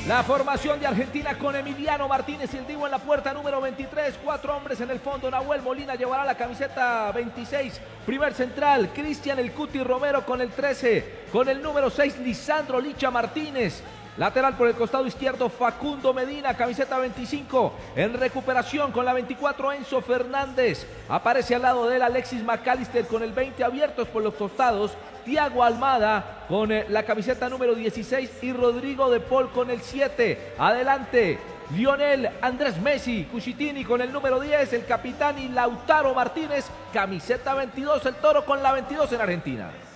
La formación de Argentina con Emiliano Martínez y el Divo en la puerta número 23. 4 hombres en el fondo. Nahuel Molina llevará la camiseta 26. Primer central, Cristian El Cuti Romero con el 13. Con el número 6, Lisandro Licha Martínez. Lateral por el costado izquierdo, Facundo Medina, camiseta 25. En recuperación con la 24, Enzo Fernández. Aparece al lado de él Alexis McAllister con el 20, abiertos por los costados. Thiago Almada con la camiseta número 16 y Rodrigo de Paul con el 7. Adelante, Lionel Andrés Messi, Cuchitini con el número 10, el capitán, y Lautaro Martínez, camiseta 22, el Toro con la 22 en Argentina.